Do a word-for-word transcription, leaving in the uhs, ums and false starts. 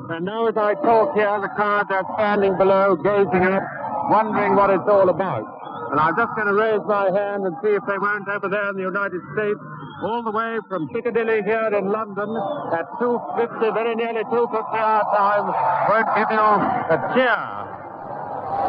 And now as I talk here, the crowd, they're standing below, gazing up, wondering what it's all about. And I'm just going to raise my hand and see if they weren't over there in the United States, all the way from Piccadilly here in London at two fifty, very nearly two fifty our time, won't give you a cheer.